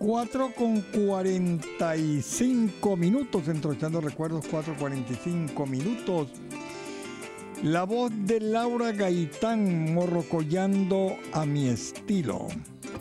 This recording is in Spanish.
4:45, entrochando recuerdos, 4:45. La voz de Laura Gaitán, morrocollando a mi estilo.